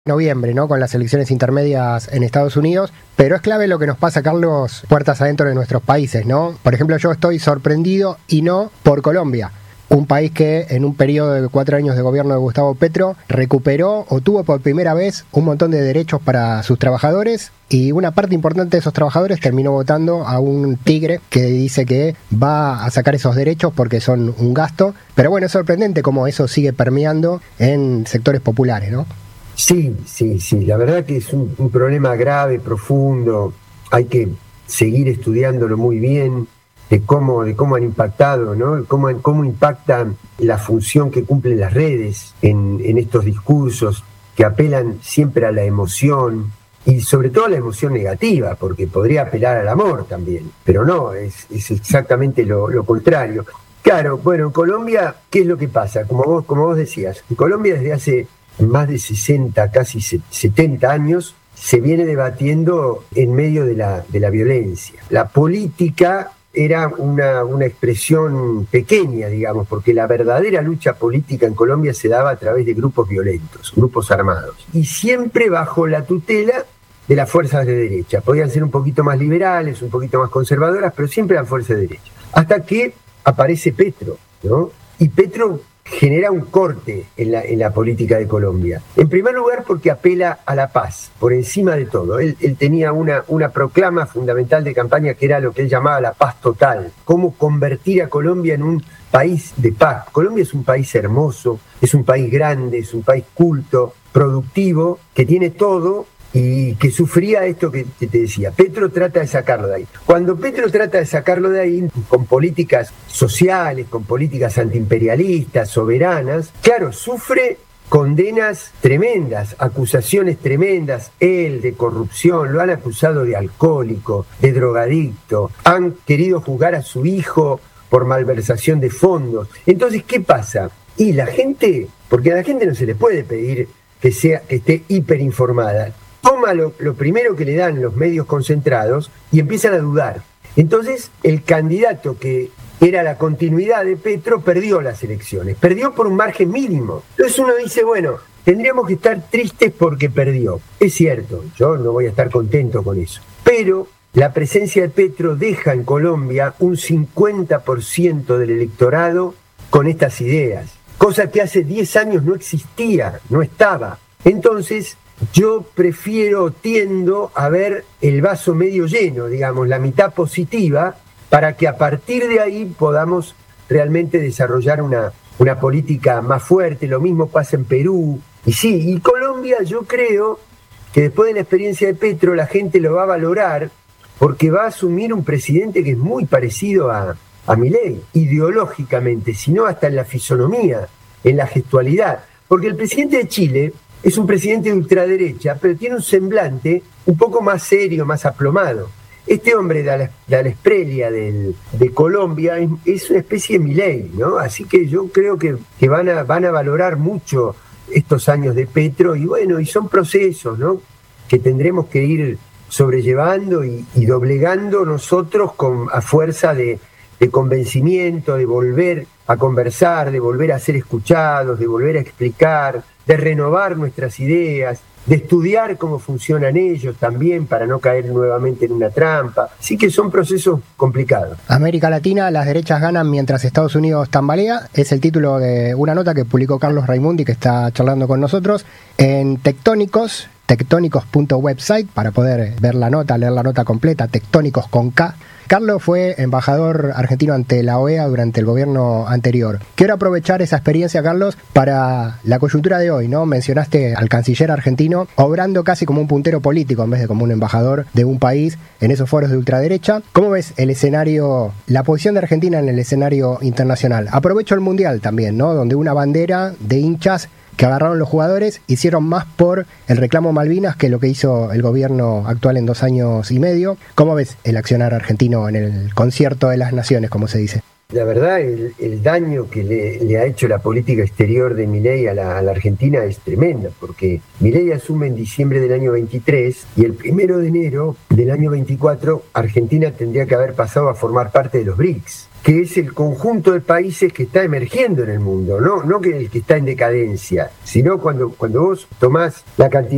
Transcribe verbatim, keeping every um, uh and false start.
noviembre, ¿no? Con las elecciones intermedias en Estados Unidos, pero es clave lo que nos pasa, Carlos, puertas adentro de nuestros países, ¿no? Por ejemplo, yo estoy sorprendido y no por Colombia, un país que en un periodo de cuatro años de gobierno de Gustavo Petro recuperó o tuvo por primera vez un montón de derechos para sus trabajadores, y una parte importante de esos trabajadores terminó votando a un tigre que dice que va a sacar esos derechos porque son un gasto. Pero bueno, es sorprendente cómo eso sigue permeando en sectores populares, ¿no? Sí, sí, sí, la verdad que es un, un problema grave, profundo, hay que seguir estudiándolo muy bien, de cómo, de cómo han impactado, ¿no? Cómo, cómo impacta la función que cumplen las redes en, en estos discursos que apelan siempre a la emoción, y sobre todo a la emoción negativa, porque podría apelar al amor también, pero no, es, es exactamente lo, lo contrario. Claro, bueno, en Colombia, ¿qué es lo que pasa? Como vos, como vos decías, en Colombia desde hace más de sesenta, casi setenta años, se viene debatiendo en medio de la, de la violencia. La política era una, una expresión pequeña, digamos, porque la verdadera lucha política en Colombia se daba a través de grupos violentos, grupos armados, y siempre bajo la tutela de las fuerzas de derecha. Podían ser un poquito más liberales, un poquito más conservadoras, pero siempre eran fuerzas de derecha. Hasta que aparece Petro, ¿no? Y Petro genera un corte en la, en la política de Colombia. En primer lugar porque apela a la paz, por encima de todo. Él, él tenía una, una proclama fundamental de campaña que era lo que él llamaba la paz total. Cómo convertir a Colombia en un país de paz. Colombia es un país hermoso, es un país grande, es un país culto, productivo, que tiene todo y que sufría esto que, que te decía. Petro trata de sacarlo de ahí. Cuando Petro trata de sacarlo de ahí con políticas sociales, con políticas antiimperialistas, soberanas, claro, sufre condenas tremendas, acusaciones tremendas, él de corrupción, lo han acusado de alcohólico, de drogadicto, han querido juzgar a su hijo por malversación de fondos. Entonces, ¿qué pasa? Y la gente, porque a la gente no se le puede pedir que sea, que esté hiperinformada, toma lo, lo primero que le dan los medios concentrados y empiezan a dudar. Entonces, el candidato que era la continuidad de Petro perdió las elecciones, perdió por un margen mínimo. Entonces uno dice, bueno, tendríamos que estar tristes porque perdió. Es cierto, yo no voy a estar contento con eso. Pero la presencia de Petro deja en Colombia un cincuenta por ciento del electorado con estas ideas, cosa que hace diez años no existía, no estaba. Entonces, yo prefiero, tiendo a ver el vaso medio lleno, digamos, la mitad positiva, para que a partir de ahí podamos realmente desarrollar una, una política más fuerte. Lo mismo pasa en Perú. Y sí, y Colombia, yo creo que después de la experiencia de Petro la gente lo va a valorar porque va a asumir un presidente que es muy parecido a, a Milei, ideológicamente, sino hasta en la fisonomía, en la gestualidad. Porque el presidente de Chile es un presidente de ultraderecha, pero tiene un semblante un poco más serio, más aplomado. Este hombre de la, de la Esprelia del, de Colombia es, es una especie de Milei, ¿no? Así que yo creo que, que van, a, van a valorar mucho estos años de Petro, y bueno, y son procesos, ¿no?, que tendremos que ir sobrellevando y, y doblegando nosotros con, a fuerza de, de convencimiento, de volver a conversar, de volver a ser escuchados, de volver a explicar, de renovar nuestras ideas, de estudiar cómo funcionan ellos también para no caer nuevamente en una trampa. Así que son procesos complicados. América Latina, las derechas ganan mientras Estados Unidos tambalea, es el título de una nota que publicó Carlos Raimundi, que está charlando con nosotros, en Tectónicos, tectónicos punto website, para poder ver la nota, leer la nota completa, Tectónicos con K. Carlos fue embajador argentino ante la O E A durante el gobierno anterior. Quiero aprovechar esa experiencia, Carlos, para la coyuntura de hoy, ¿no? Mencionaste al canciller argentino obrando casi como un puntero político en vez de como un embajador de un país en esos foros de ultraderecha. ¿Cómo ves el escenario, la posición de Argentina en el escenario internacional? Aprovecho el Mundial también, ¿no? Donde una bandera de hinchas que agarraron los jugadores hicieron más por el reclamo Malvinas que lo que hizo el gobierno actual en dos años y medio. ¿Cómo ves el accionar argentino en el concierto de las naciones, como se dice? La verdad, el, el daño que le, le ha hecho la política exterior de Milei a la, a la Argentina es tremenda, porque Milei asume en diciembre del año veintitrés y el primero de enero del año veinticuatro Argentina tendría que haber pasado a formar parte de los BRICS, que es el conjunto de países que está emergiendo en el mundo, no, no que el que está en decadencia, sino cuando, cuando vos tomás la cantidad